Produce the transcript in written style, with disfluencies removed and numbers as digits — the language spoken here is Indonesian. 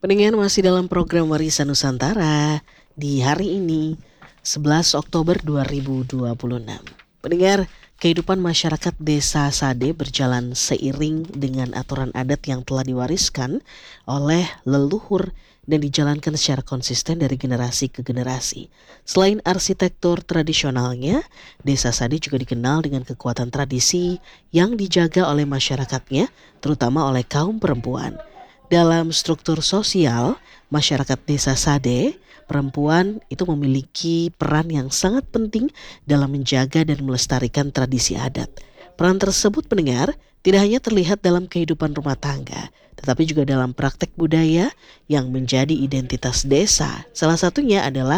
Pendengar masih dalam program Warisan Nusantara di hari ini 11 Oktober 2026. Pendengar, kehidupan masyarakat Desa Sade berjalan seiring dengan aturan adat yang telah diwariskan oleh leluhur dan dijalankan secara konsisten dari generasi ke generasi. Selain arsitektur tradisionalnya, Desa Sade juga dikenal dengan kekuatan tradisi yang dijaga oleh masyarakatnya, terutama oleh kaum perempuan. Dalam struktur sosial, masyarakat Desa Sade, perempuan itu memiliki peran yang sangat penting dalam menjaga dan melestarikan tradisi adat. Peran tersebut pendengar tidak hanya terlihat dalam kehidupan rumah tangga, tetapi juga dalam praktek budaya yang menjadi identitas desa. Salah satunya adalah